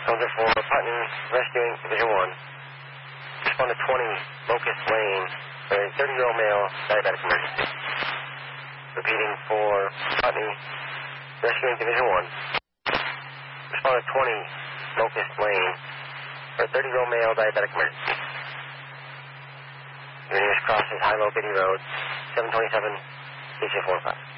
Soldier 4, Putney, rescuing Division 1. Respond to 20, Locust Lane, for a 30-year-old male, diabetic emergency. Repeating for Putney, rescuing Division 1. Respond to 20, Locust Lane, for a 30-year-old male, diabetic emergency. Your nearest cross is High-Low Biddy Road, 727, HA45.